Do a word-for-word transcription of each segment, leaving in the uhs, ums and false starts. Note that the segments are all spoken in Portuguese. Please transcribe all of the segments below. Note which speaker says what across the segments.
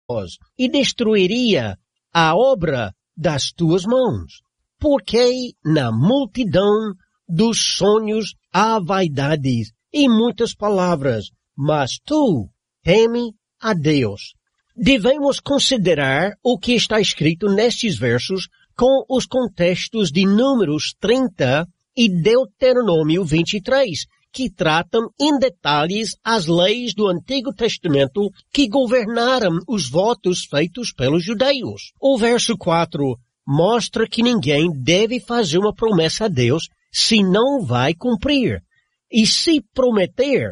Speaker 1: e destruiria a obra das tuas mãos. Porque na multidão dos sonhos há vaidades e muitas palavras, mas tu teme a Deus. Devemos considerar o que está escrito nestes versos com os contextos de Números trinta e Deuteronômio vinte e três, que tratam em detalhes as leis do Antigo Testamento que governaram os votos feitos pelos judeus. O verso quatro mostra que ninguém deve fazer uma promessa a Deus se não vai cumprir. E se prometer,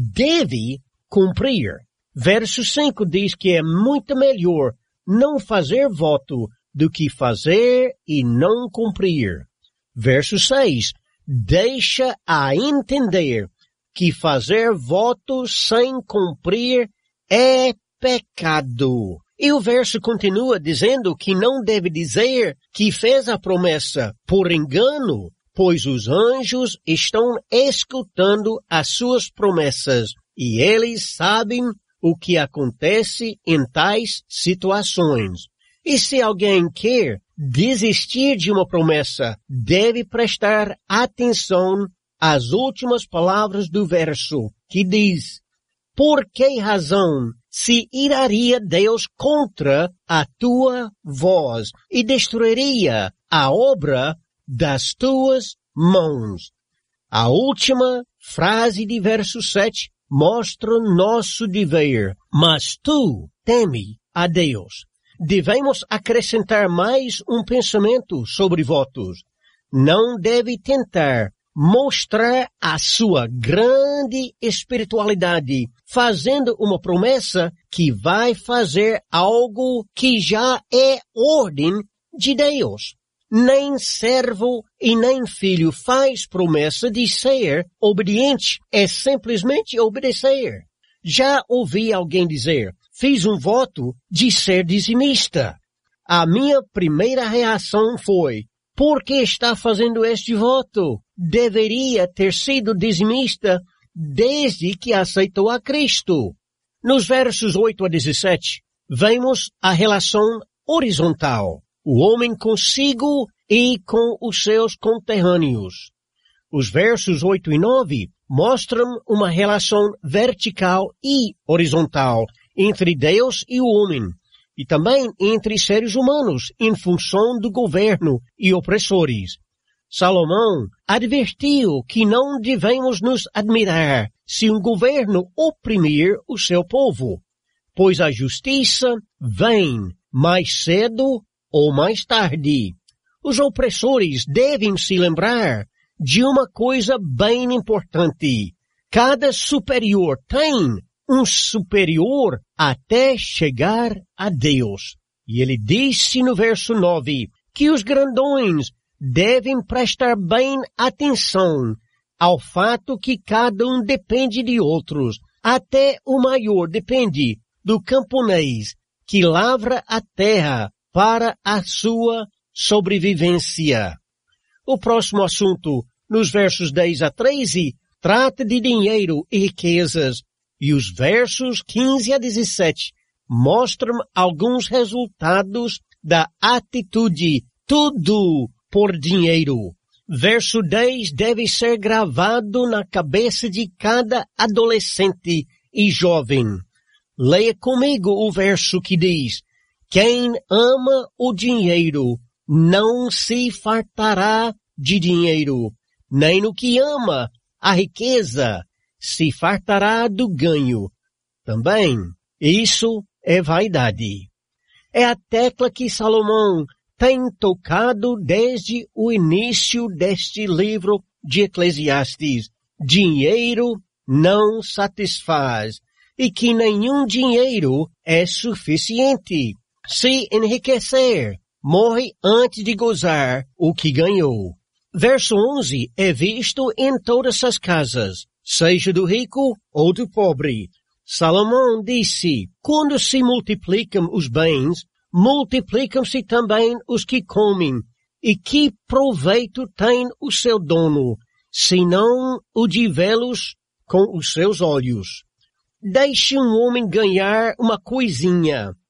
Speaker 1: deve cumprir. Verso cinco diz que é muito melhor não fazer voto do que fazer e não cumprir. Verso seis deixa a entender que fazer voto sem cumprir é pecado. E o verso continua dizendo que não deve dizer que fez a promessa por engano, pois os anjos estão escutando as suas promessas e eles sabem o que acontece em tais situações. E se alguém quer desistir de uma promessa, deve prestar atenção às últimas palavras do verso, que diz: por que razão se iraria Deus contra a tua voz e destruiria a obra das tuas mãos? A última frase de verso sete mostra nosso dever, mas tu teme a Deus. Devemos acrescentar mais um pensamento sobre votos. Não deve tentar mostrar a sua grande espiritualidade, fazendo uma promessa que vai fazer algo que já é ordem de Deus. Nem servo e nem filho faz promessa de ser obediente, é simplesmente obedecer. Já ouvi alguém dizer: fiz um voto de ser dizimista. A minha primeira reação foi: por que está fazendo este voto? Deveria ter sido dizimista desde que aceitou a Cristo. Nos versos oito a dezessete, vemos a relação horizontal, o homem consigo e com os seus conterrâneos. Os versos oito e nove mostram uma relação vertical e horizontal entre Deus e o homem, e também entre seres humanos, em função do governo e opressores. Salomão advertiu que não devemos nos admirar se um governo oprimir o seu povo, pois a justiça vem mais cedo ou mais tarde. Os opressores devem se lembrar de uma coisa bem importante: cada superior tem um superior até chegar a Deus. E ele disse no verso nove que os grandões devem prestar bem atenção ao fato que cada um depende de outros. Até o maior depende do camponês que lavra a terra para a sua sobrevivência. O próximo assunto, nos versos dez a treze, trata de dinheiro e riquezas. E os versos quinze a dezessete mostram alguns resultados da atitude tudo por dinheiro. Verso dez deve ser gravado na cabeça de cada adolescente e jovem. Leia comigo o verso que diz: quem ama o dinheiro não se fartará de dinheiro, nem no que ama a riqueza se fartará do ganho. Também, isso é vaidade. É a tecla que Salomão tem tocado desde o início deste livro de Eclesiastes. Dinheiro não satisfaz, e que nenhum dinheiro é suficiente. Se enriquecer, morre antes de gozar o que ganhou. Verso onze é visto em todas as casas, seja do rico ou do pobre. Salomão disse: quando se multiplicam os bens, multiplicam-se também os que comem. E que proveito tem o seu dono, senão o de vê-los com os seus olhos? Deixe um homem ganhar uma coisinha,